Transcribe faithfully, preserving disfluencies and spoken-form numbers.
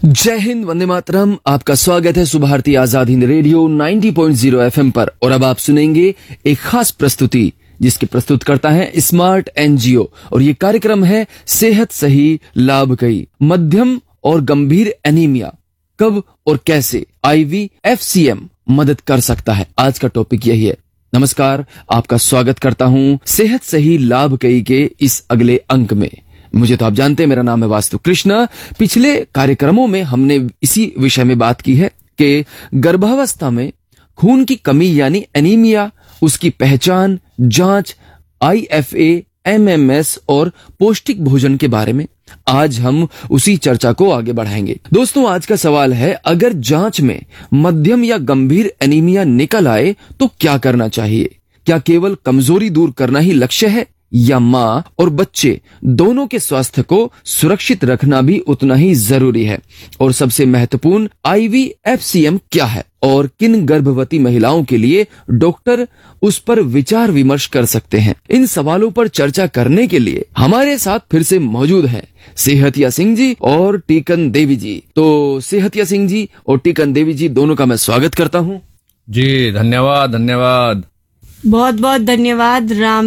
जय हिंद, वंदे मातरम। आपका स्वागत है सुबह भारती आजाद हिंद रेडियो नब्बे पॉइंट शून्य एफएम पर। और अब आप सुनेंगे एक खास प्रस्तुति जिसके प्रस्तुत करता है स्मार्ट एनजीओ। और ये कार्यक्रम है सेहत सही लाभ कई। मध्यम और गंभीर एनीमिया कब और कैसे आईवी एफसीएम मदद कर सकता है, आज का टॉपिक यही है। नमस्कार, आपका स्वागत करता हूँ सेहत सही लाभ कई के इस अगले अंक में। मुझे तो आप जानते हैं, मेरा नाम है वास्तु कृष्णा। पिछले कार्यक्रमों में हमने इसी विषय में बात की है कि गर्भावस्था में खून की कमी यानी एनीमिया, उसकी पहचान, जांच, आईएफए, एमएमएस और पौष्टिक भोजन के बारे में आज हम उसी चर्चा को आगे बढ़ाएंगे। दोस्तों, आज का सवाल है, अगर जांच में मध्यम या गंभीर एनीमिया निकल आए तो क्या करना चाहिए? क्या केवल कमजोरी दूर करना ही लक्ष्य है या माँ और बच्चे दोनों के स्वास्थ्य को सुरक्षित रखना भी उतना ही जरूरी है? और सबसे महत्वपूर्ण, आईवी एफसीएम क्या है और किन गर्भवती महिलाओं के लिए डॉक्टर उस पर विचार विमर्श कर सकते हैं? इन सवालों पर चर्चा करने के लिए हमारे साथ फिर से मौजूद हैं सेहतिया सिंह जी और टीकन देवी जी। तो सेहतिया सिंह जी और टीकन देवी जी दोनों का मैं स्वागत करता हूँ। जी धन्यवाद धन्यवाद बहुत बहुत धन्यवाद राम